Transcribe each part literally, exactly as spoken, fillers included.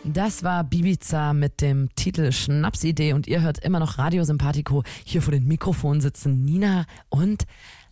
Das war Bibiza mit dem Titel Schnapsidee und ihr hört immer noch Radio Sympathico. Hier vor den Mikrofonen sitzen Nina und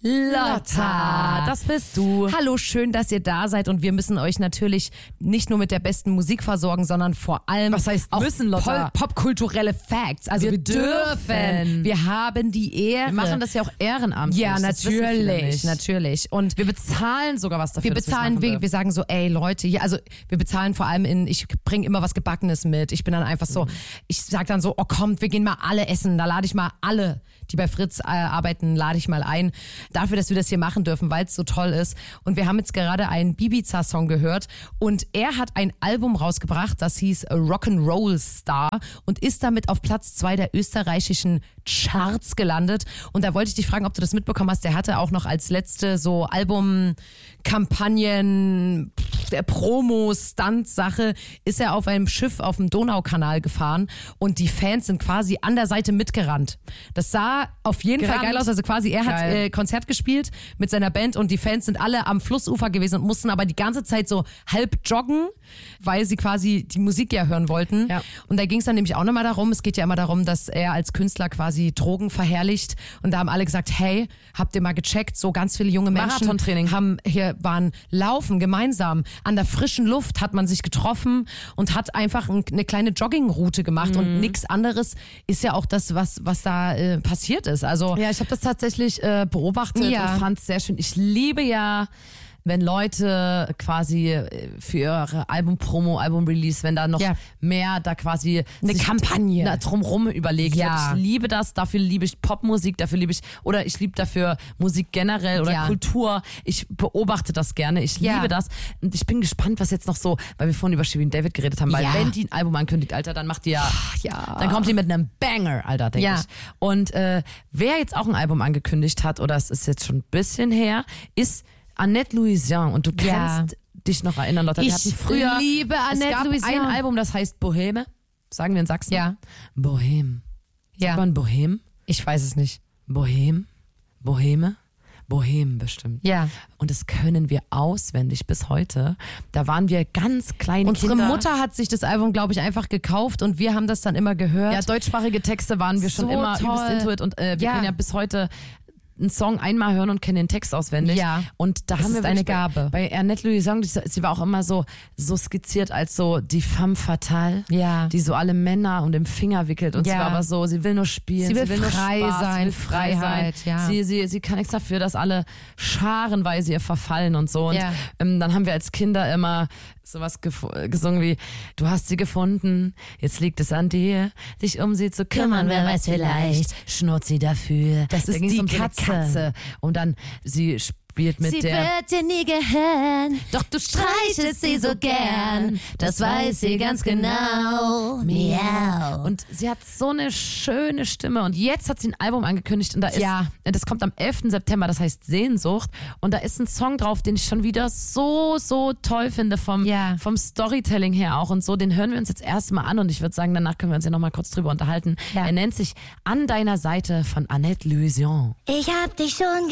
Lotta. Das bist du. Hallo, schön, dass ihr da seid und wir müssen euch natürlich nicht nur mit der besten Musik versorgen, sondern vor allem Was heißt auch müssen, Lotta? Pop- popkulturelle Facts. Also wir, Wir dürfen. dürfen. Wir haben die Ehre. Wir machen das ja auch ehrenamtlich. Ja, Das wissen viele natürlich, nicht. natürlich. Und Wir bezahlen sogar was dafür. wir dass bezahlen, wir's wir, machen wir sagen so, ey Leute, ja, also wir bezahlen vor allem in, ich bringe immer was Gebackenes mit. Ich bin dann einfach so, ich sag dann so, oh kommt, wir gehen mal alle essen. Da lade ich mal alle, die bei Fritz äh, arbeiten, lade ich mal ein. Dafür, dass wir das hier machen dürfen, weil es so toll ist. Und wir haben jetzt gerade einen Bibiza-Song gehört und er hat ein Album rausgebracht, das hieß Rock'n'Roll Star und ist damit auf Platz zwei der österreichischen Charts gelandet. Und da wollte ich dich fragen, ob du das mitbekommen hast. Der hatte auch noch als letzte so Albumkampagnen, der Promo-Stunt-Sache, ist er auf einem Schiff auf dem Donaukanal gefahren und die Fans sind quasi an der Seite mitgerannt. Das sah auf jeden Gerannt. Fall geil aus. Also quasi er hat Geil. äh, Konzert gespielt mit seiner Band und die Fans sind alle am Flussufer gewesen und mussten aber die ganze Zeit so halb joggen, weil sie quasi die Musik ja hören wollten. Ja. Und da ging es dann nämlich auch nochmal darum, es geht ja immer darum, dass er als Künstler quasi Drogen verherrlicht und da haben alle gesagt, hey, habt ihr mal gecheckt, so ganz viele junge Menschen Marathontraining. haben hier waren laufen gemeinsam, an der frischen Luft hat man sich getroffen und hat einfach ein, eine kleine Joggingroute gemacht Mhm. und nichts anderes ist ja auch das, was, was da äh, passiert ist. Also Ja, ich habe das tatsächlich äh, beobachtet Ja. und fand es sehr schön. Ich liebe ja, wenn Leute quasi äh, für ihre Album-Promo, Album-Release, wenn da noch Ja. mehr da quasi Eine sich Kampagne. na, drumrum überlegt Ja. wird. Ich liebe das, dafür liebe ich Popmusik, dafür liebe ich, oder ich liebe dafür Musik generell oder Ja. Kultur. Ich beobachte das gerne, ich Ja. liebe das und ich bin gespannt, was jetzt noch so, weil wir vorhin über Shirin David geredet haben, weil Ja. wenn die ein Album ankündigt, Alter, dann macht die ja, ja. dann kommt die mit einem Banger, Alter, denke Ja. ich. Und äh, wer jetzt auch ein Album angekündigt hat, oder es ist jetzt schon ein bisschen her, ist Annette Louisan. Und du Ja. kannst dich noch erinnern, Lotta. Wir Ich hatten früher, liebe Annette es gab Louisan. ein Album, das heißt Boheme. Sagen wir in Sachsen. Ja. Bohem. Ja. Sagt man Bohem? Ich weiß es nicht. Bohem? Boheme? Bohem bestimmt. Ja. Und das können wir auswendig bis heute. Da waren wir ganz kleine Unsere Kinder. Mutter hat sich das Album, glaube ich, einfach gekauft und wir haben das dann immer gehört. Ja, deutschsprachige Texte waren wir schon So immer toll. übelst into it und äh, wir Ja. können ja bis heute einen Song einmal hören und kennen den Text auswendig. Ja. Und da Das haben wir ist eine wirklich Gabe. Bei, bei Annette Louisan, sie sie war auch immer so, so skizziert als so die femme fatale, Ja. die so alle Männer um den Finger wickelt und Ja. sie war aber so, sie will nur spielen, Sie will nur frei Spaß, sein, sie will frei Freiheit, sein. ja. Sie, sie, sie kann nichts dafür, dass alle scharenweise ihr verfallen und so. Und Ja. ähm, dann haben wir als Kinder immer sowas gef- gesungen wie, du hast sie gefunden, jetzt liegt es an dir, dich um sie zu kümmern, wer weiß vielleicht, schnurrt sie dafür. Das Da ist ging's die um so eine Katze. Katze. Und dann, sie spielt mit sie der... wird dir nie gehören, doch du streichelst sie so gern, das weiß sie ganz genau. Miau. Und sie hat so eine schöne Stimme und jetzt hat sie ein Album angekündigt und da ist, Ja. das kommt am elften September, das heißt Sehnsucht und da ist ein Song drauf, den ich schon wieder so, so toll finde vom, Ja. vom Storytelling her auch und so, den hören wir uns jetzt erstmal an und ich würde sagen, danach können wir uns ja nochmal kurz drüber unterhalten. Ja. Er nennt sich An deiner Seite von Annette Louisan. Ich hab dich schon